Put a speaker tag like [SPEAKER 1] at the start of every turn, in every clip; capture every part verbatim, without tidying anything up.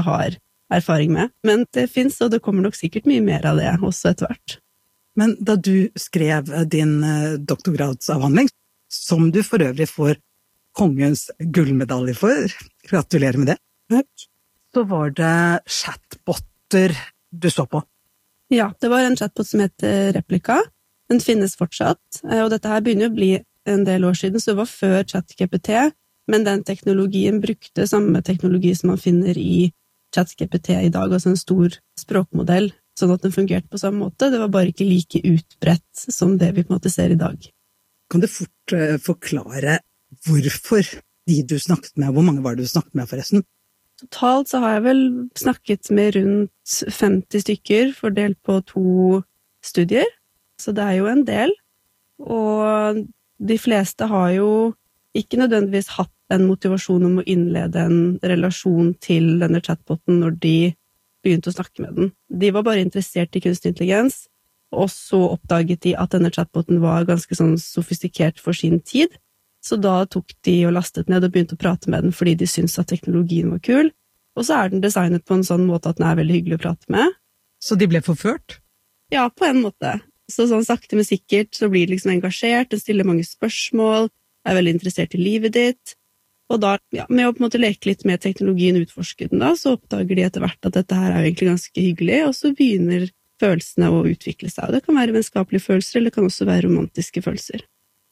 [SPEAKER 1] har erfaring med. Men det finnes, og det kommer nok sikkert mye mer av det også etter hvert.
[SPEAKER 2] Men da du skrev din doktorgradsavhandling, som du for øvrig får kongens gullmedalje for, gratulerer med det, så var det chatbotter du så på.
[SPEAKER 1] Ja, det var en chatbot som heter Replika. Den finnes fortsatt, og dette her begynner å bli en del år siden, så det var før ChatGPT, men den teknologien brukte samme teknologi som man finner i ChatGPT i dag, altså en stor språkmodell, sånn at den fungerte på samme måte. Det var bare ikke like utbredt som det vi på en måte ser i dag.
[SPEAKER 2] Kan du fort uh, forklare hvorfor de du snakket med, hvor mange var det du snakket med forresten?
[SPEAKER 1] Totalt så har jeg vel snakket med rundt femti stykker, fordelt på to studier, så det er jo en del. Og de fleste har jo ikke nødvendigvis hatt en motivasjon om å innlede en relasjon til denne chatboten når de begynte å snakke med den. De var bare interessert i kunstig intelligens, og så oppdaget de at denne chatboten var ganske sånn sofistikert for sin tid, så da tok de og lastet ned og begynte å prate med den fordi de syntes at teknologien var kul, og så er den designet på en sånn måte at den er veldig hyggelig å prate med.
[SPEAKER 2] Så de ble forført?
[SPEAKER 1] Ja, på en måte. Så sånn sakte men sikkert så blir de liksom engasjert, den stiller mange spørsmål, er veldig interessert i livet ditt, og da, ja, med å på en måte leke litt med teknologien, utforske den da, så oppdager de etter hvert at dette her er jo egentlig ganske hyggelig, og så begynner følelsene å utvikle seg. Og det kan være vennskapelige følelser, eller det kan også være romantiske følelser.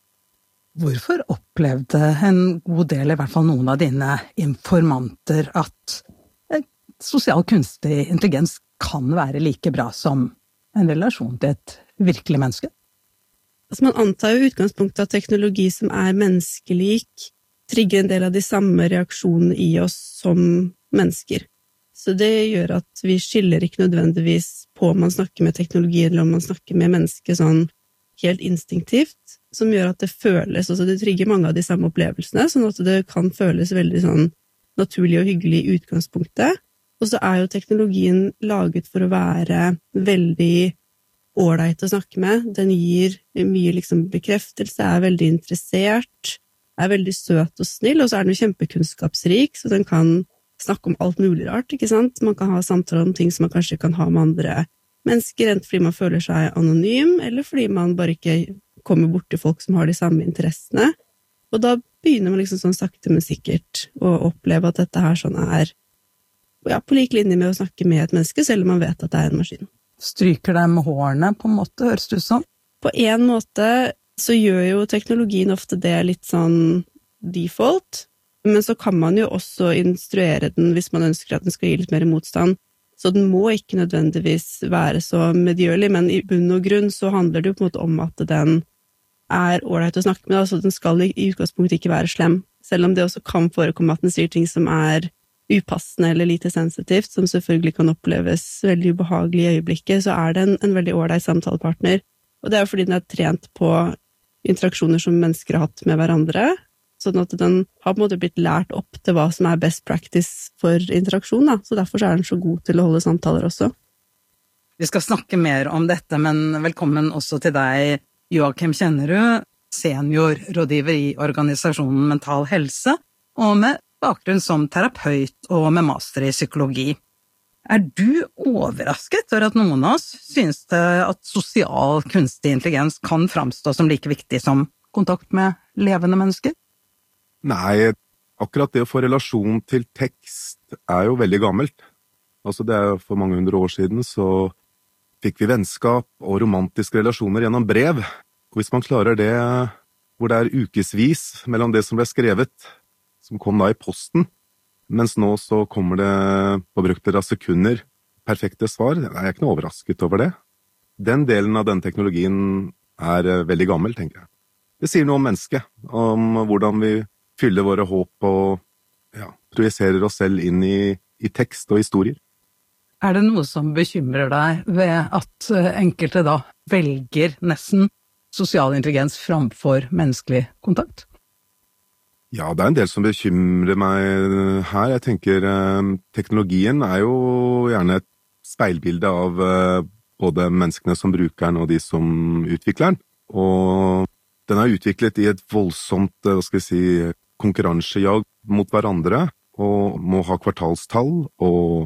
[SPEAKER 2] Hvorfor opplevde en god del, i hvert fall noen av dine informanter, at sosial kunstig intelligens kan være like bra som en relasjon til et virkelig menneske?
[SPEAKER 1] Altså man antar jo i utgangspunktet at teknologi som er menneskelik, trigger en del av de samme reaksjonene i oss som mennesker. Så det gjør at vi skiller ikke nødvendigvis på om man snakker med teknologi eller om man snakker med mennesker sånn helt instinktivt, som gjør at det føles, altså det trigger mange av de samme opplevelsene, sånn at det kan føles veldig sånn naturlig og hyggelig i utgangspunktet. Og så er jo teknologien laget for å være veldig ålreit å snakke med. Den gir mye liksom bekreftelse, er veldig interessert, er veldig søt og snill, og så er den jo kjempekunnskapsrik, så den kan snakke om alt mulig rart, ikke sant? Man kan ha samtaler om ting som man kanskje kan ha med andre mennesker, enten fordi man føler seg anonym, eller fordi man bare ikke kommer bort til folk som har de samme interessene. Og da begynner man liksom sånn sakte, men sikkert å oppleve at dette her sånn er ja, på lik linje med å snakke med et menneske, selv om man vet at det er en maskin.
[SPEAKER 2] Stryker deg med hårene på en måte, høres det ut som?
[SPEAKER 1] På en måte så gjør jo teknologien ofte det litt sånn default, men så kan man jo også instruere den hvis man ønsker at den skal gi litt mer motstand. Så den må ikke nødvendigvis være så medgjørlig, men i bunn og grunn så handler det jo på en måte om at den er ålreit å snakke med, altså den skal i utgangspunktet ikke være slem, selv om det også kan forekomme at den sier ting som er upassende eller lite sensitivt, som selvfølgelig kan oppleves veldig ubehagelig i øyeblikket, så er det en, en veldig ålreit samtalepartner. Og det er jo fordi den er trent på interaksjoner som mennesker har hatt med hverandre, sånn at den har på en måte blitt lært opp til hva som er best practice for interaksjon, da. Så derfor er den så god til å holde samtaler også.
[SPEAKER 2] Vi skal snakke mer om dette, men velkommen også til deg, Joakim Kjennerud, seniorrådgiver i organisasjonen Mental Helse, og med bakgrunn som terapeut og med master i psykologi. Er du overrasket over at noen av oss synes det at sosial kunstig intelligens kan framstå som like viktig som kontakt med levende mennesker?
[SPEAKER 3] Nei, akkurat det å få relasjon til tekst er jo veldig gammelt. Altså det er jo for mange hundre år siden så fikk vi vennskap og romantiske relasjoner gjennom brev. Og hvis man klarer det, hvor det er ukesvis mellom det som ble skrevet, som kom da i posten, mens nå så kommer det på brukter av sekunder perfekte svar, jeg er ikke noe overrasket over det. Den delen av den teknologien er veldig gammel, tenker jeg. Det sier noe om mennesket, om hvordan vi fyller våre håp og ja, projiserer oss selv inn i, i tekst og historier.
[SPEAKER 2] Er det noe som bekymrer deg ved at enkelte da velger nesten sosial intelligens framfor menneskelig kontakt?
[SPEAKER 3] Ja, det er en del som bekymrer meg her. Jeg tenker eh, teknologien er jo gjerne et speilbilde av eh, både menneskene som bruker den og de som utvikler den. Og den er utviklet i et voldsomt, hva skal jeg si, konkurransejag mot hverandre, og må ha kvartalstall og